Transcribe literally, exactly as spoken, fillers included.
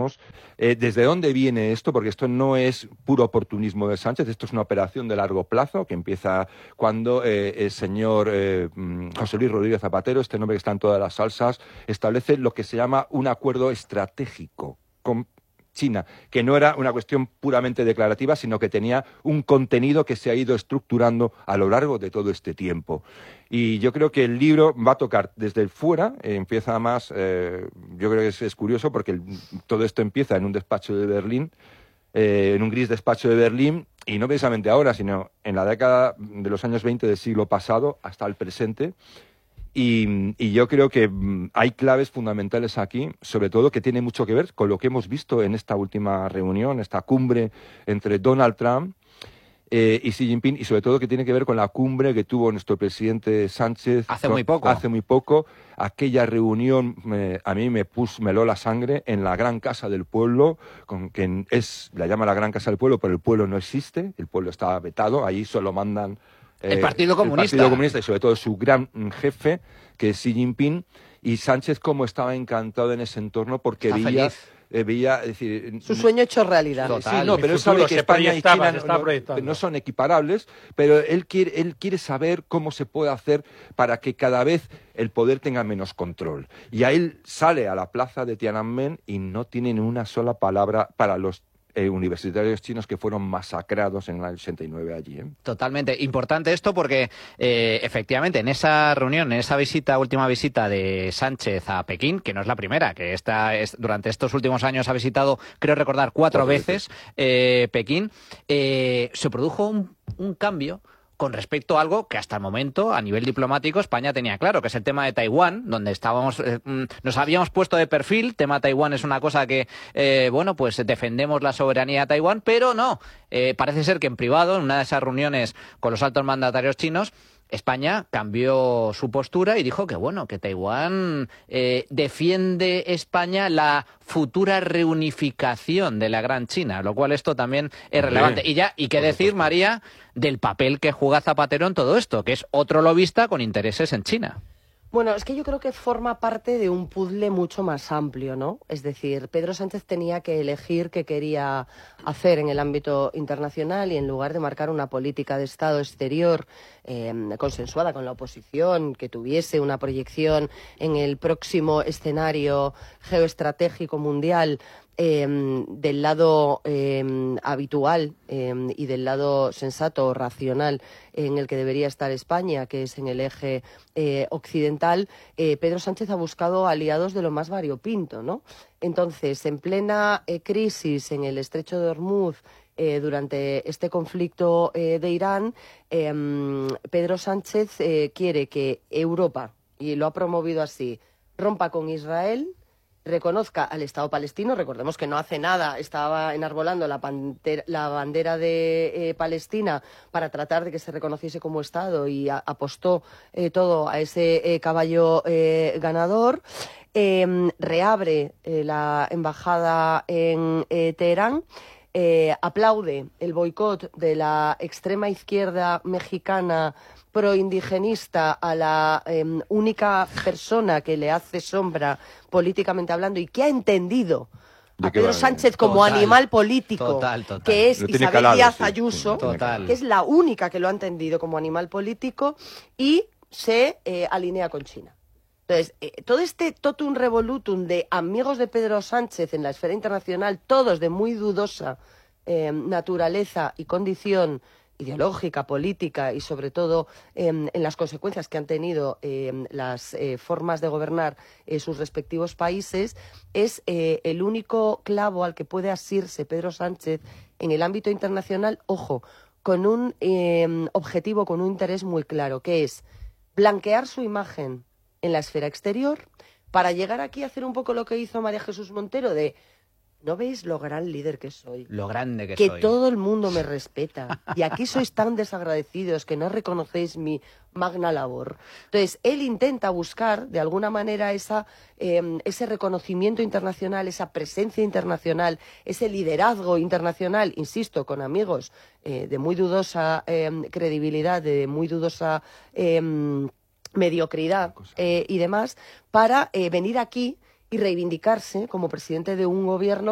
digamos, eh, desde dónde viene esto, porque esto no es puro oportunismo de Sánchez, esto es una operación de largo plazo que empieza cuando eh, el señor eh, José Luis Rodríguez Zapatero, este nombre que está en todas las salsas, establece lo que se llama un acuerdo estratégico con China, que no era una cuestión puramente declarativa, sino que tenía un contenido que se ha ido estructurando a lo largo de todo este tiempo. Y yo creo que el libro va a tocar desde el fuera, eh, empieza más, eh, yo creo que es, es curioso porque el, todo esto empieza en un despacho de Berlín, eh, en un gris despacho de Berlín, y no precisamente ahora, sino en la década de los años veinte del siglo pasado hasta el presente. Y, y yo creo que mm, hay claves fundamentales aquí, sobre todo que tiene mucho que ver con lo que hemos visto en esta última reunión, esta cumbre entre Donald Trump eh, y Xi Jinping, y sobre todo que tiene que ver con la cumbre que tuvo nuestro presidente Sánchez hace con, muy poco. Hace muy poco. Aquella reunión me, a mí me puso, me heló la sangre en la Gran Casa del Pueblo, con quien es, la llama la Gran Casa del Pueblo, pero el pueblo no existe, el pueblo está vetado, ahí solo mandan El Partido Comunista. El Partido Comunista y sobre todo su gran jefe, que es Xi Jinping, y Sánchez como estaba encantado en ese entorno porque Está veía, eh, veía, es decir... Su sueño hecho realidad. Total. Sí, no, pero él sabe que España y China no, no son equiparables, pero él quiere, él quiere saber cómo se puede hacer para que cada vez el poder tenga menos control. Y a él sale a la plaza de Tiananmen y no tiene ni una sola palabra para los Eh, universitarios chinos que fueron masacrados en el ochenta y nueve allí. ¿eh? Totalmente. Importante esto porque, eh, efectivamente, en esa reunión, en esa visita, última visita de Sánchez a Pekín, que no es la primera, que esta es, durante estos últimos años ha visitado, creo recordar, cuatro, cuatro veces, veces. Eh, Pekín, eh, se produjo un, un cambio con respecto a algo que hasta el momento, a nivel diplomático, España tenía claro, que es el tema de Taiwán, donde estábamos, eh, nos habíamos puesto de perfil. Tema Taiwán es una cosa que, eh, bueno, pues defendemos la soberanía de Taiwán, pero no. Eh, parece ser que en privado, en una de esas reuniones con los altos mandatarios chinos, España cambió su postura y dijo que, bueno, que Taiwán eh, defiende España la futura reunificación de la Gran China, lo cual esto también es relevante. Y ya, y qué decir, María, del papel que juega Zapatero en todo esto, que es otro lobista con intereses en China. Bueno, es que yo creo que forma parte de un puzzle mucho más amplio, ¿no? Es decir, Pedro Sánchez tenía que elegir qué quería hacer en el ámbito internacional y en lugar de marcar una política de Estado exterior eh, consensuada con la oposición, que tuviese una proyección en el próximo escenario geoestratégico mundial, Eh, del lado eh, habitual eh, y del lado sensato o racional en el que debería estar España, que es en el eje eh, occidental, eh, Pedro Sánchez ha buscado aliados de lo más variopinto, ¿no? Entonces, en plena eh, crisis en el estrecho de Hormuz, Eh, durante este conflicto eh, de Irán, eh, Pedro Sánchez eh, quiere que Europa, y lo ha promovido así, rompa con Israel, reconozca al Estado palestino. Recordemos que no hace nada estaba enarbolando la, pantera, la bandera de eh, Palestina para tratar de que se reconociese como Estado y a, apostó eh, todo a ese eh, caballo eh, ganador. Eh, reabre eh, la embajada en eh, Teherán. Eh, aplaude el boicot de la extrema izquierda mexicana proindigenista a la eh, única persona que le hace sombra políticamente hablando y que ha entendido a Pedro Sánchez como total, animal político, total, total. que es Isabel calado, Díaz sí, Ayuso, sí, que es la única que lo ha entendido como animal político y se eh, alinea con China. Entonces, eh, todo este totum revolutum de amigos de Pedro Sánchez en la esfera internacional, todos de muy dudosa eh, naturaleza y condición ideológica, política y sobre todo eh, en las consecuencias que han tenido eh, las eh, formas de gobernar eh, sus respectivos países, es eh, el único clavo al que puede asirse Pedro Sánchez en el ámbito internacional, ojo, con un eh, objetivo, con un interés muy claro, que es blanquear su imagen en la esfera exterior, para llegar aquí a hacer un poco lo que hizo María Jesús Montero de ¿no veis lo gran líder que soy? Lo grande que, que soy. Que todo el mundo me respeta. Y aquí sois tan desagradecidos que no reconocéis mi magna labor. Entonces, él intenta buscar, de alguna manera, esa, eh, ese reconocimiento internacional, esa presencia internacional, ese liderazgo internacional, insisto, con amigos eh, de muy dudosa eh, credibilidad, de muy dudosa eh, mediocridad eh, y demás, para eh, venir aquí y reivindicarse como presidente de un gobierno